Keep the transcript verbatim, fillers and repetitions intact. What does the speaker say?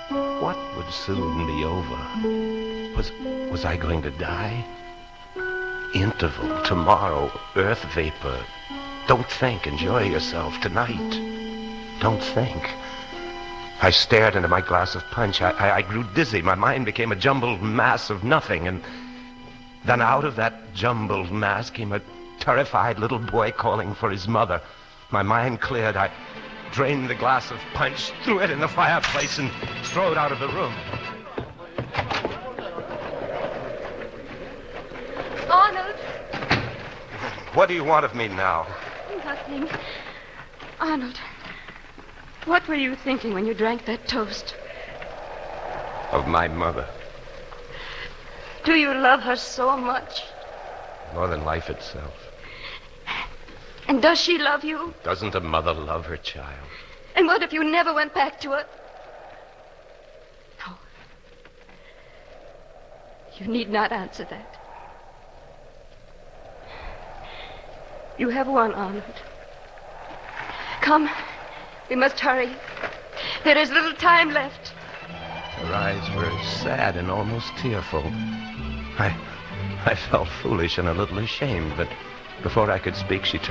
What would soon be over? Was, was I going to die? Interval, tomorrow, earth vapor. Don't think, enjoy yourself tonight. Don't think. I stared into my glass of punch. I, I, I grew dizzy. My mind became a jumbled mass of nothing. And then out of that jumbled mass came a terrified little boy calling for his mother. My mind cleared. I drained the glass of punch, threw it in the fireplace, and strode out of the room. Arnold! What do you want of me now? Nothing. Arnold, what were you thinking when you drank that toast? Of my mother. Do you love her so much? More than life itself. And does she love you? Doesn't a mother love her child? And what if you never went back to her? No. You need not answer that. You have won, Arnold. Come, we must hurry. There is little time left. Her eyes were sad and almost tearful. I, I felt foolish and a little ashamed, but before I could speak, she turned